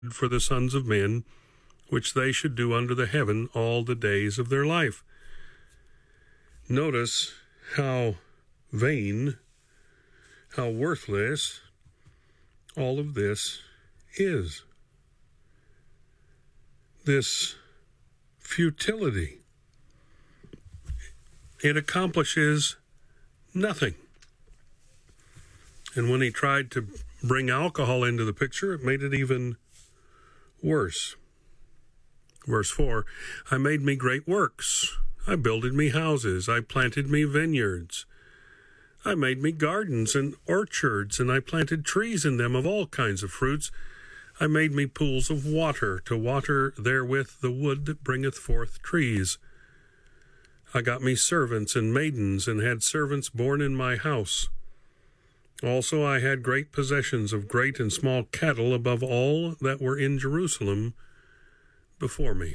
for the sons of men, which they should do under the heaven all the days of their life. Notice how vain, how worthless all of this is. This futility. It accomplishes nothing. And when he tried to bring alcohol into the picture, it made it even worse. Verse 4, I made me great works. I builded me houses. I planted me vineyards. I made me gardens and orchards, and I planted trees in them of all kinds of fruits. I made me pools of water, to water therewith the wood that bringeth forth trees. I got me servants and maidens, and had servants born in my house. Also I had great possessions of great and small cattle above all that were in Jerusalem before me.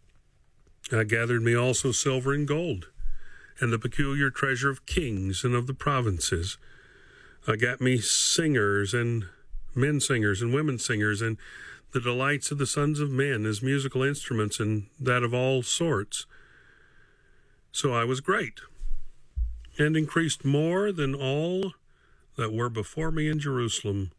I gathered me also silver and gold, and the peculiar treasure of kings and of the provinces. I got me singers, and men singers and women singers, and the delights of the sons of men as musical instruments, and that of all sorts. So I was great, and increased more than all that were before me in Jerusalem.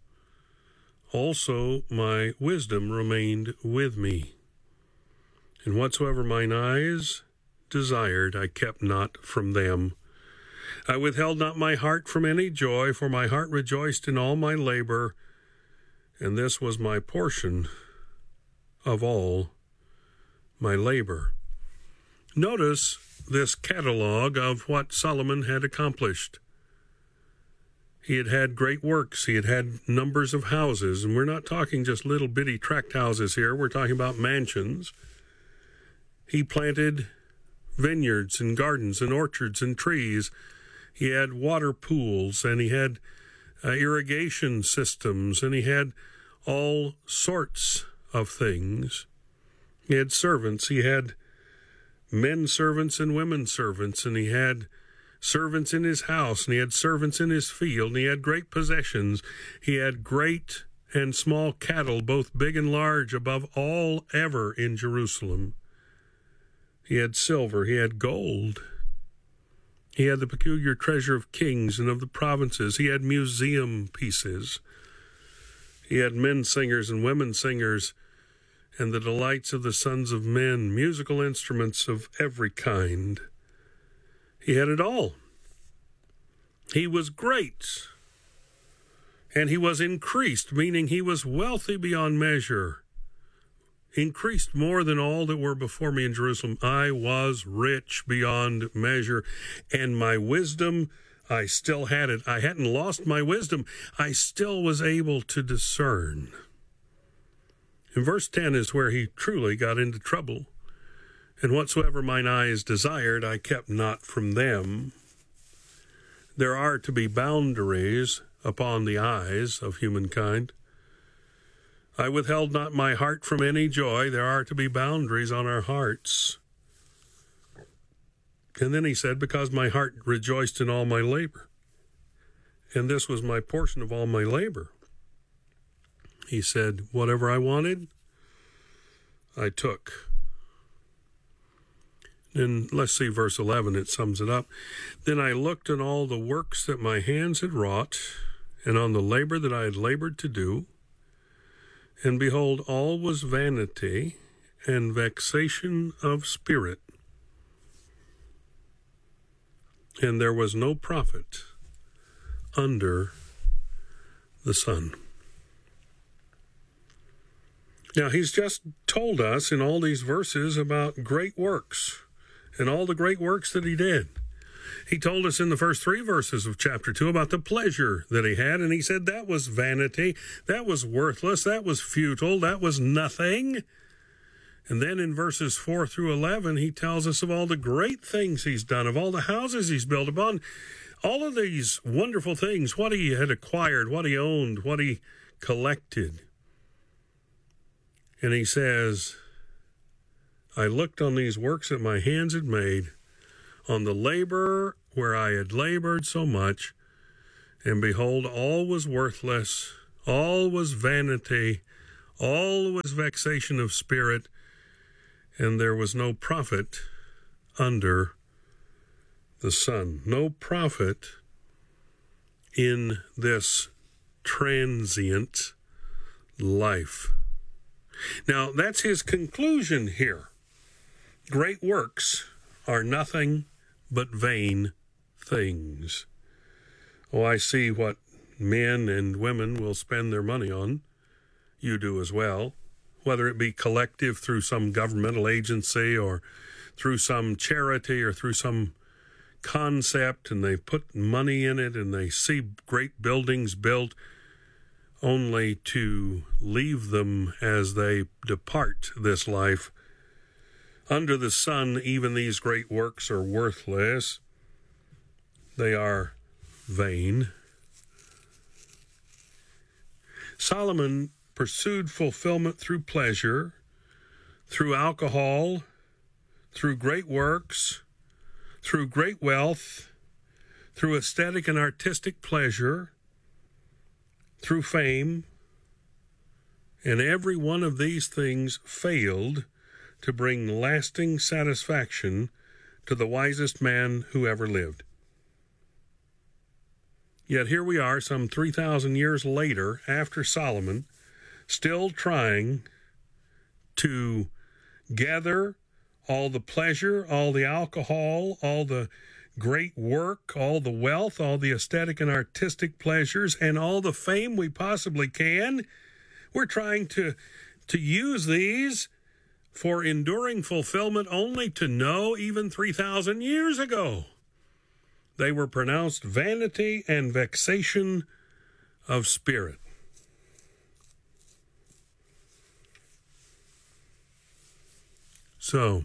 Also my wisdom remained with me. And whatsoever mine eyes desired, I kept not from them. I withheld not my heart from any joy, for my heart rejoiced in all my labor, and this was my portion of all my labor. Notice this catalog of what Solomon had accomplished. He had had great works. He had had numbers of houses, and we're not talking just little bitty tract houses here. We're talking about mansions. He planted vineyards and gardens and orchards and trees. He had water pools, and he had irrigation systems, and he had all sorts of things. He had servants. He had men servants and women servants, and he had servants in his house, and he had servants in his field, and he had great possessions. He had great and small cattle, both big and large, above all ever in Jerusalem. He had silver, he had gold. He had the peculiar treasure of kings and of the provinces. He had museum pieces. He had men singers and women singers, and the delights of the sons of men, musical instruments of every kind. He had it all. He was great, and he was increased, meaning he was wealthy beyond measure, increased more than all that were before me in Jerusalem. I was rich beyond measure, and my wisdom, I still had it. I hadn't lost my wisdom. I still was able to discern. In verse 10 is where he truly got into trouble. And whatsoever mine eyes desired, I kept not from them. There are to be boundaries upon the eyes of humankind. I withheld not my heart from any joy. There are to be boundaries on our hearts. And then he said, because my heart rejoiced in all my labor, and this was my portion of all my labor. He said, whatever I wanted, I took. And let's see verse 11, it sums it up. Then I looked on all the works that my hands had wrought, and on the labor that I had labored to do, and behold, all was vanity and vexation of spirit, and there was no profit under the sun. Now, he's just told us in all these verses about great works and all the great works that he did. He told us in the first 3 verses of chapter 2 about the pleasure that he had, and he said that was vanity, that was worthless, that was futile, that was nothing. And then in verses 4 through 11, he tells us of all the great things he's done, of all the houses he's built upon, all of these wonderful things, what he had acquired, what he owned, what he collected. And he says, I looked on these works that my hands had made, on the labor where I had labored so much, and behold, all was worthless, all was vanity, All was vexation of spirit, and there was no profit under the sun. No profit in this transient life. Now, that's his conclusion here. Great works are nothing but vain things. Oh, I see what men and women will spend their money on. You do as well, whether it be collective through some governmental agency or through some charity or through some concept, and they put money in it and they see great buildings built only to leave them as they depart this life. Under the sun, even these great works are worthless. They are vain. Solomon pursued fulfillment through pleasure, through alcohol, through great works, through great wealth, through aesthetic and artistic pleasure, through fame, and every one of these things failed to bring lasting satisfaction to the wisest man who ever lived. Yet here we are, some 3,000 years later, after Solomon, still trying to gather all the pleasure, all the alcohol, all the great work, all the wealth, all the aesthetic and artistic pleasures, and all the fame we possibly can. We're trying to use these for enduring fulfillment, only to know, even 3,000 years ago, they were pronounced vanity and vexation of spirit. So,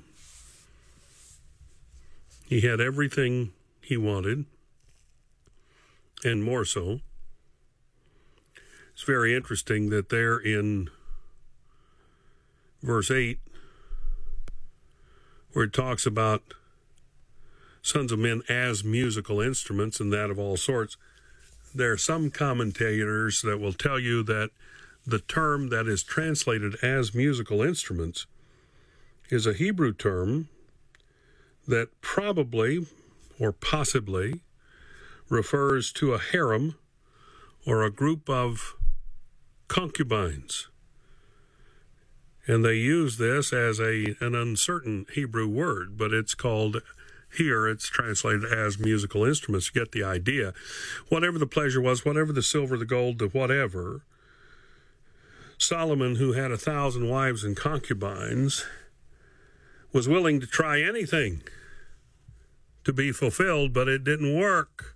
he had everything he wanted, and more so. It's very interesting that there in verse 8, where it talks about sons of men as musical instruments and that of all sorts, there are some commentators that will tell you that the term that is translated as musical instruments is a Hebrew term that probably or possibly refers to a harem or a group of concubines. And they use this as an uncertain Hebrew word, but it's called, here it's translated as musical instruments. You get the idea. Whatever the pleasure was, whatever the silver, the gold, the whatever, Solomon, who had 1,000 wives and concubines, was willing to try anything to be fulfilled, but it didn't work.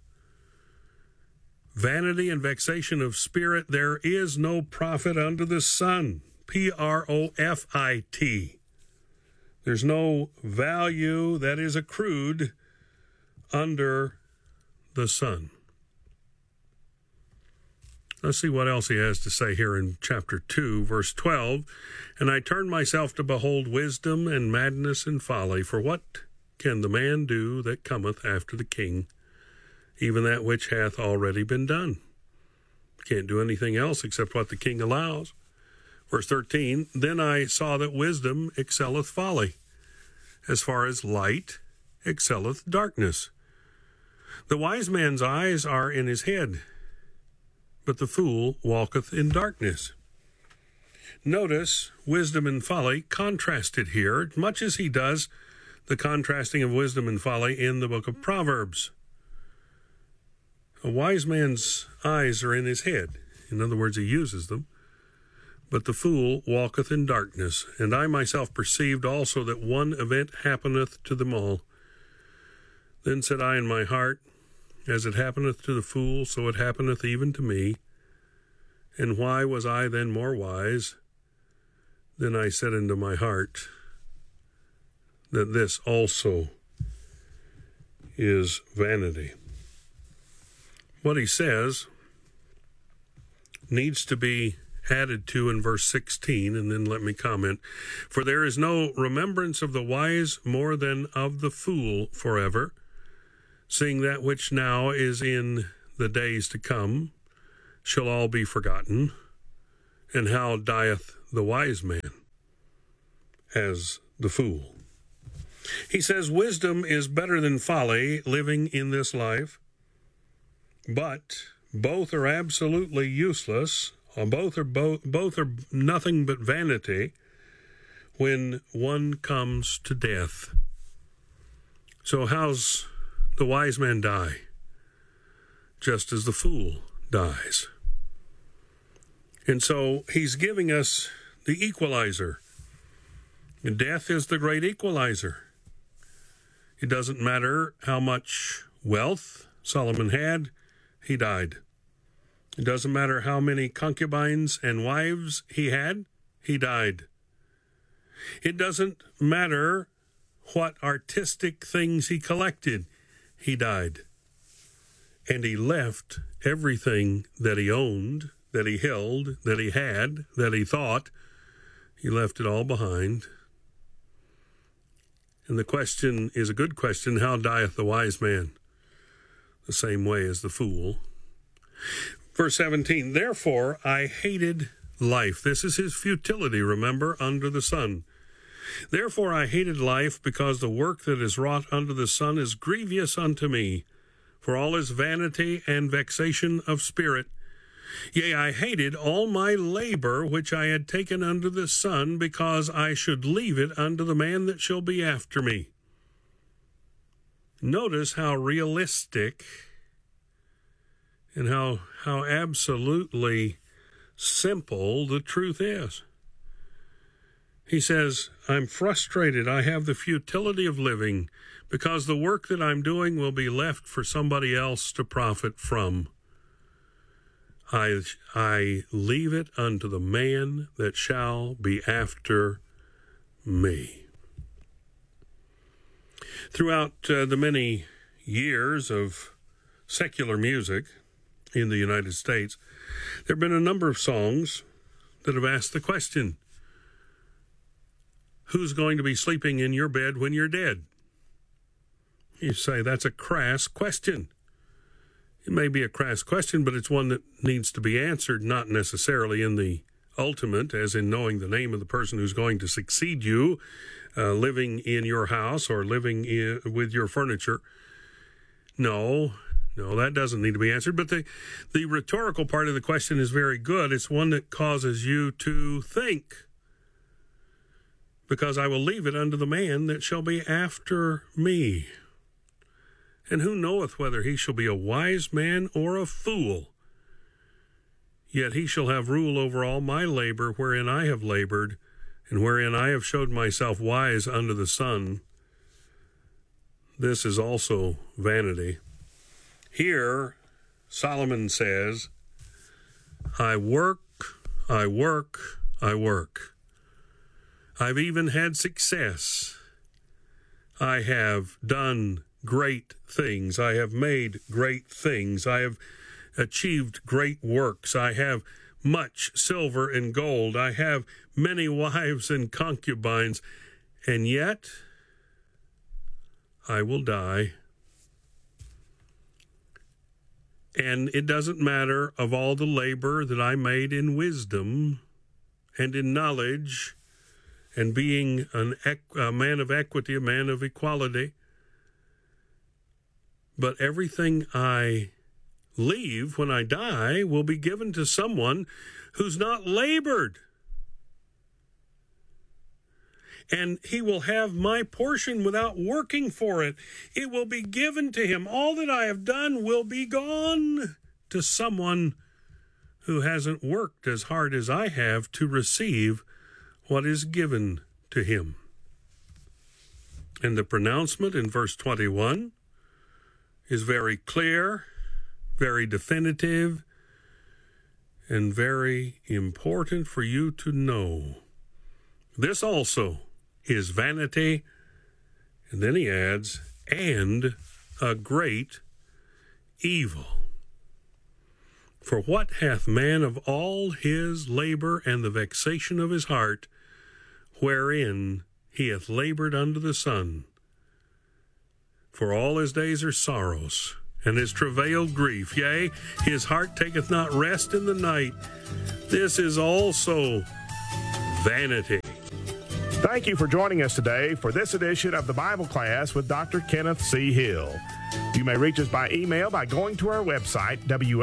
Vanity and vexation of spirit, there is no profit under the sun. Profit. There's no value that is accrued under the sun. Let's see what else he has to say here in chapter 2, verse 12. And I turned myself to behold wisdom and madness and folly. For what can the man do that cometh after the king? Even that which hath already been done. Can't do anything else except what the king allows. Verse 13, then I saw that wisdom excelleth folly, as far as light excelleth darkness. The wise man's eyes are in his head, but the fool walketh in darkness. Notice wisdom and folly contrasted here, much as he does the contrasting of wisdom and folly in the book of Proverbs. A wise man's eyes are in his head. In other words, he uses them. But the fool walketh in darkness. And I myself perceived also that one event happeneth to them all. Then said I in my heart, as it happeneth to the fool, so it happeneth even to me. And why was I then more wise? Then I said into my heart, that this also is vanity. What he says needs to be added to in verse 16, and then let me comment. For there is no remembrance of the wise more than of the fool forever, seeing that which now is in the days to come shall all be forgotten. And how dieth the wise man as the fool. He says wisdom is better than folly living in this life, but both are absolutely useless. Both are nothing but vanity when one comes to death. So how's the wise man die? Just as the fool dies. And so he's giving us the equalizer. And death is the great equalizer. It doesn't matter how much wealth Solomon had, he died. It doesn't matter how many concubines and wives he had, he died. It doesn't matter what artistic things he collected, he died. And he left everything that he owned, that he held, that he had, that he thought, he left it all behind. And the question is a good question, how dieth the wise man? The same way as the fool. Verse 17, therefore I hated life. This is his futility, remember, under the sun. Therefore I hated life, because the work that is wrought under the sun is grievous unto me, for all is vanity and vexation of spirit. Yea, I hated all my labor which I had taken under the sun, because I should leave it unto the man that shall be after me. Notice how realistic and how absolutely simple the truth is. He says, I'm frustrated. I have the futility of living, because the work that I'm doing will be left for somebody else to profit from. I leave it unto the man that shall be after me. Throughout the many years of secular music in the United States, there have been a number of songs that have asked the question, who's going to be sleeping in your bed when you're dead? You say, that's a crass question. It may be a crass question, but it's one that needs to be answered, not necessarily in the ultimate, as in knowing the name of the person who's going to succeed you, living in your house or living with your furniture. No, that doesn't need to be answered. But the rhetorical part of the question is very good. It's one that causes you to think. Because I will leave it unto the man that shall be after me. And who knoweth whether he shall be a wise man or a fool? Yet he shall have rule over all my labor wherein I have labored, and wherein I have showed myself wise under the sun. This is also vanity. Here, Solomon says, I work, I work, I work. I've even had success. I have done great things. I have made great things. I have achieved great works. I have much silver and gold. I have many wives and concubines. And yet, I will die. And it doesn't matter of all the labor that I made in wisdom and in knowledge and being a man of equity, a man of equality. But everything I leave when I die will be given to someone who's not labored. And he will have my portion without working for it. It will be given to him. All that I have done will be gone to someone who hasn't worked as hard as I have to receive what is given to him. And the pronouncement in verse 21 is very clear, very definitive, and very important for you to know. This also is vanity, and then he adds, and a great evil. For what hath man of all his labor and the vexation of his heart, wherein he hath labored under the sun? For all his days are sorrows, and his travail grief. Yea, his heart taketh not rest in the night. This is also vanity. Thank you for joining us today for this edition of the Bible Class with Dr. Kenneth C. Hill. You may reach us by email by going to our website,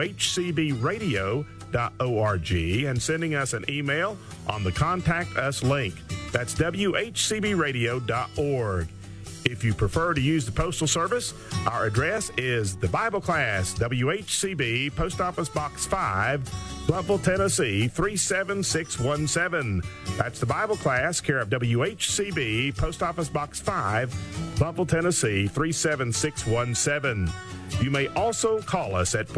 whcbradio.org, and sending us an email on the Contact Us link. That's whcbradio.org. If you prefer to use the postal service, our address is the Bible Class, WHCB, Post Office Box 5, Bluffville, Tennessee, 37617. That's the Bible Class, care of WHCB, Post Office Box 5, Bluffville, Tennessee, 37617. You may also call us at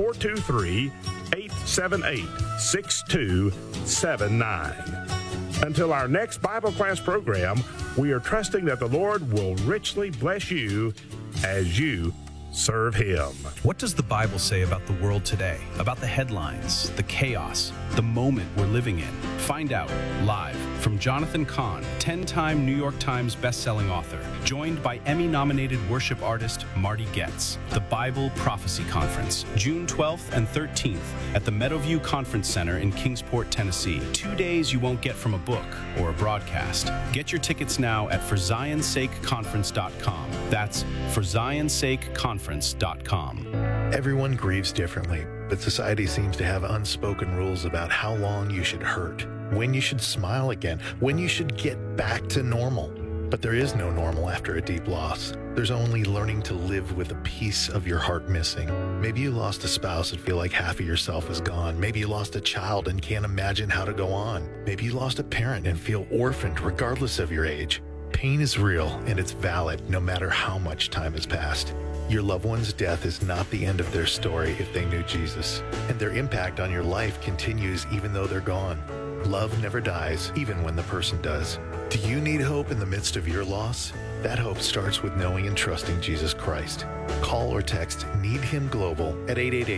423-878-6279. Until our next Bible Class program, we are trusting that the Lord will richly bless you as you serve Him. What does the Bible say about the world today? About the headlines, the chaos, the moment we're living in? Find out live from Jonathan Cahn, 10-time New York Times bestselling author, joined by Emmy-nominated worship artist Marty Goetz. The Bible Prophecy Conference, June 12th and 13th at the Meadowview Conference Center in Kingsport, Tennessee. 2 days you won't get from a book or a broadcast. Get your tickets now at ForZionSakeConference.com. That's ForZionSakeConference.com. Everyone grieves differently, but society seems to have unspoken rules about how long you should hurt, when you should smile again, when you should get back to normal. But there is no normal after a deep loss. There's only learning to live with a piece of your heart missing. Maybe you lost a spouse and feel like half of yourself is gone. Maybe you lost a child and can't imagine how to go on. Maybe you lost a parent and feel orphaned regardless of your age. Pain is real and it's valid no matter how much time has passed. Your loved one's death is not the end of their story if they knew Jesus, and their impact on your life continues even though they're gone. Love never dies, even when the person does. Do you need hope in the midst of your loss? That hope starts with knowing and trusting Jesus Christ. Call or text Need Him Global at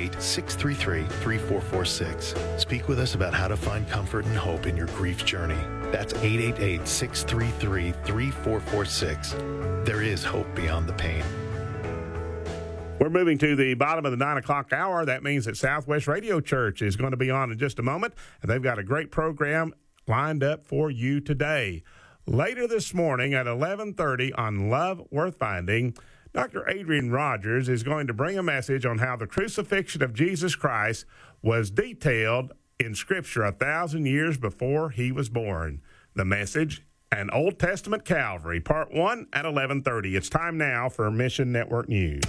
888-633-3446. Speak with us about how to find comfort and hope in your grief journey. That's 888-633-3446. There is hope beyond the pain. We're moving to the bottom of the 9 o'clock hour. That means that Southwest Radio Church is going to be on in just a moment, and they've got a great program lined up for you today. Later this morning at 11:30 on Love Worth Finding, Dr. Adrian Rogers is going to bring a message on how the crucifixion of Jesus Christ was detailed in Scripture 1,000 years before he was born. The message, An Old Testament Calvary, Part 1 at 11:30. It's time now for Mission Network News.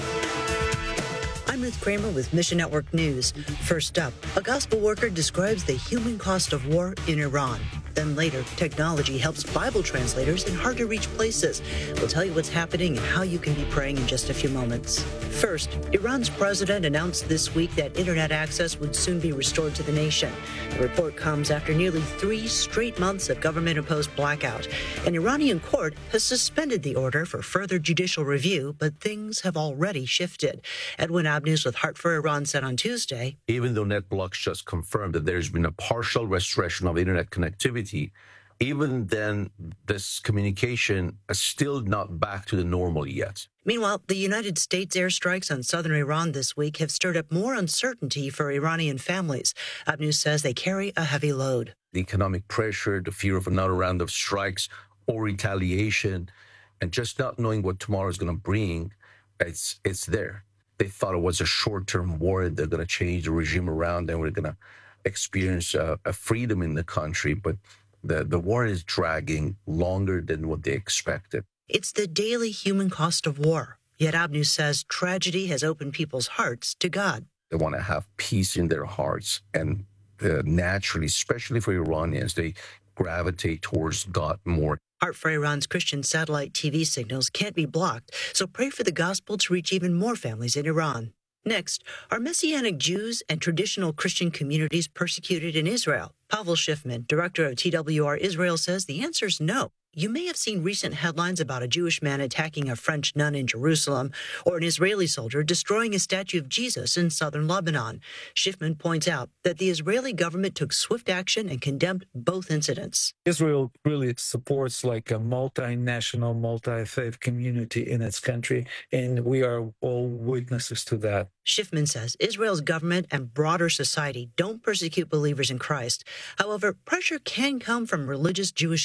I'm Ruth Kramer with Mission Network News. First up, a gospel worker describes the human cost of war in Iran. Then later, technology helps Bible translators in hard-to-reach places. We'll tell you what's happening and how you can be praying in just a few moments. First, Iran's president announced this week that internet access would soon be restored to the nation. The report comes after nearly 3 straight months of government-imposed blackout. An Iranian court has suspended the order for further judicial review, but things have already shifted. Edwin Abnews with Heart for Iran said on Tuesday, even though NetBlocks just confirmed that there's been a partial restoration of internet connectivity, even then, this communication is still not back to the normal yet. Meanwhile, the United States airstrikes on southern Iran this week have stirred up more uncertainty for Iranian families. Abnews says they carry a heavy load. The economic pressure, the fear of another round of strikes or retaliation, and just not knowing what tomorrow is going to bring, it's there. They thought it was a short-term war. They're going to change the regime around and we're going to experience a freedom in the country. But the war is dragging longer than what they expected. It's the daily human cost of war. Yet Abnews says tragedy has opened people's hearts to God. They want to have peace in their hearts. And naturally, especially for Iranians, they gravitate towards God more. Heart for Iran's Christian satellite TV signals can't be blocked, so pray for the gospel to reach even more families in Iran. Next, are Messianic Jews and traditional Christian communities persecuted in Israel? Pavel Schiffman, director of TWR Israel, says the answer is no. you may have seen recent headlines about a Jewish man attacking a French nun in Jerusalem or an Israeli soldier destroying a statue of Jesus in southern Lebanon. Schiffman points out that the Israeli government took swift action and condemned both incidents. Israel really supports like a multinational, multi-faith community in its country, and we are all witnesses to that. Schiffman says Israel's government and broader society don't persecute believers in Christ. However, pressure can come from religious Jewish